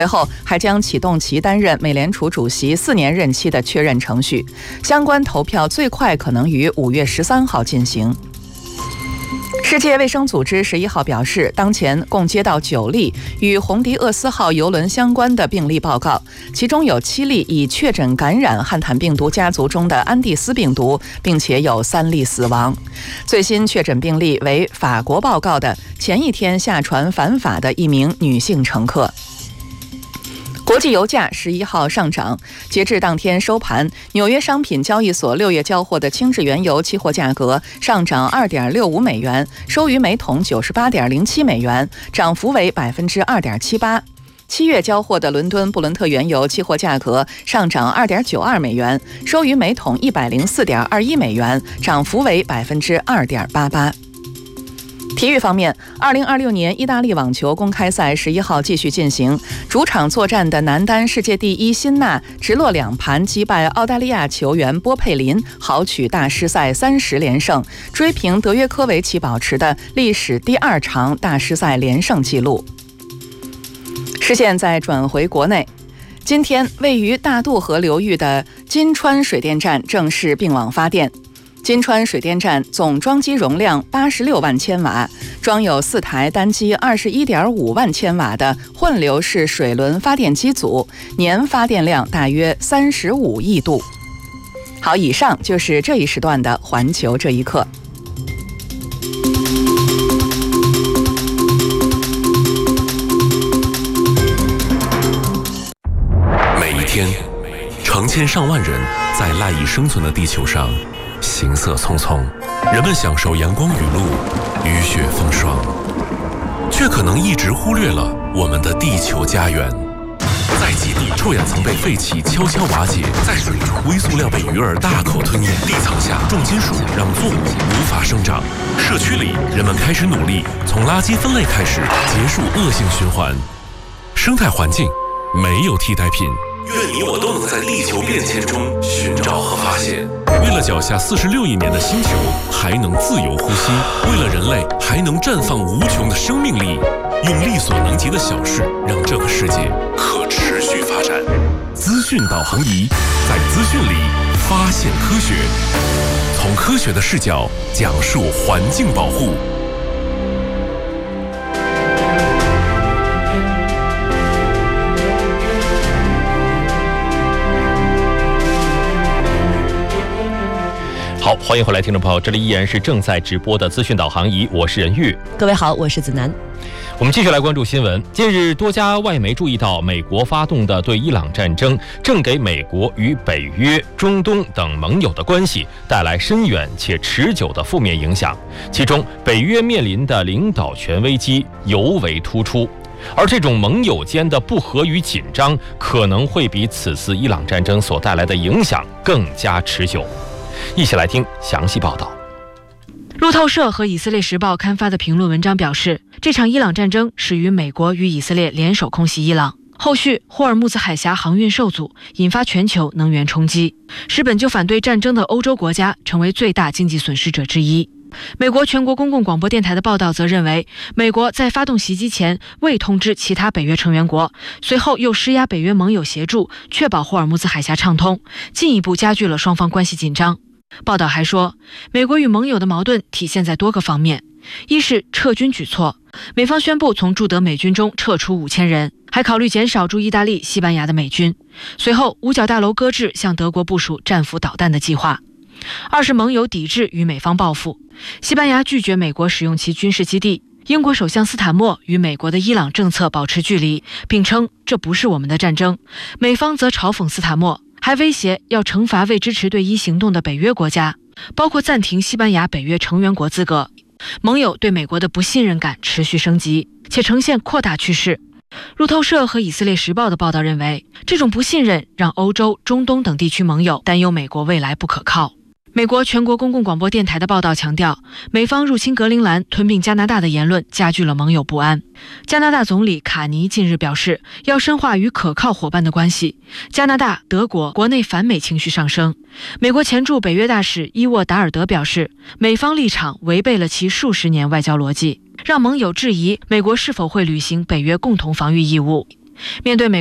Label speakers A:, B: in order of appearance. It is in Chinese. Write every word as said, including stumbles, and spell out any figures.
A: 随后还将启动其担任美联储主席四年任期的确认程序，相关投票最快可能于五月十三号进行。世界卫生组织十一号表示，当前共接到九例与红迪厄斯号邮轮相关的病例报告，其中有七例已确诊感染汉坦病毒家族中的安第斯病毒，并且有三例死亡。最新确诊病例为法国报告的前一天下船返法的一名女性乘客。国际油价十一号上涨，截至当天收盘，纽约商品交易所六月交货的轻质原油期货价格上涨 二点六五美元，收于每桶 九十八点零七美元，涨幅为 百分之二点七八。七月交货的伦敦布伦特原油期货价格上涨 二点九二美元，收于每桶 一百零四点二一美元，涨幅为 百分之二点八八。体育方面，二零二六年意大利网球公开赛十一号继续进行，主场作战的男单世界第一辛纳直落两盘击败澳大利亚球员波佩林，豪取大师赛三十连胜，追平德约科维奇保持的历史第二场大师赛连胜纪录。视线再转回国内，今天位于大渡河流域的金川水电站正式并网发电。金川水电站总装机容量八十六万千瓦，装有四台单机二十一点五万千瓦的混流式水轮发电机组，年发电量大约三十五亿度。好，以上就是这一时段的环球这一刻。
B: 每一天，成千上万人在赖以生存的地球上行色匆匆，人们享受阳光雨露、雨雪风霜，却可能一直忽略了我们的地球家园。在极地，臭氧层被废气悄悄瓦解；在水中，微塑料被鱼儿大口吞咽；地层下，重金属让作物无法生长。社区里，人们开始努力从垃圾分类开始，结束恶性循环。生态环境没有替代品。愿你我都能在地球变迁中寻找和发现。为了脚下四十六亿年的星球还能自由呼吸，为了人类还能绽放无穷的生命力，用力所能及的小事让这个世界可持续发展。资讯导航仪，在资讯里发现科学，从科学的视角讲述环境保护。
C: 好，欢迎回来，听众朋友，这里依然是正在直播的资讯导航仪，我是任玉。
D: 各位好，我是子楠。
C: 我们继续来关注新闻。近日，多家外媒注意到，美国发动的对伊朗战争正给美国与北约、中东等盟友的关系带来深远且持久的负面影响，其中北约面临的领导权危机尤为突出。而这种盟友间的不和与紧张，可能会比此次伊朗战争所带来的影响更加持久。一起来听详细报道。
E: 路透社和以色列时报刊发的评论文章表示，这场伊朗战争始于美国与以色列联手空袭伊朗，后续霍尔木兹海峡航运受阻，引发全球能源冲击，使本就反对战争的欧洲国家成为最大经济损失者之一。美国全国公共广播电台的报道则认为，美国在发动袭击前未通知其他北约成员国，随后又施压北约盟友协助，确保霍尔木兹海峡畅通，进一步加剧了双方关系紧张。报道还说，美国与盟友的矛盾体现在多个方面，一是撤军举措，美方宣布从驻德美军中撤出五千人，还考虑减少驻意大利、西班牙的美军。随后，五角大楼搁置向德国部署战斧导弹的计划。二是盟友抵制与美方报复，西班牙拒绝美国使用其军事基地，英国首相斯坦默与美国的伊朗政策保持距离，并称这不是我们的战争。美方则嘲讽斯坦默，还威胁要惩罚未支持对伊行动的北约国家，包括暂停西班牙北约成员国资格。盟友对美国的不信任感持续升级，且呈现扩大趋势。路透社和以色列时报的报道认为，这种不信任让欧洲、中东等地区盟友担忧美国未来不可靠。美国全国公共广播电台的报道强调，美方入侵格陵兰、吞并加拿大的言论加剧了盟友不安。加拿大总理卡尼近日表示，要深化与可靠伙伴的关系。加拿大、德国国内反美情绪上升。美国前驻北约大使伊沃达尔德表示，美方立场违背了其数十年外交逻辑，让盟友质疑美国是否会履行北约共同防御义务。 面对美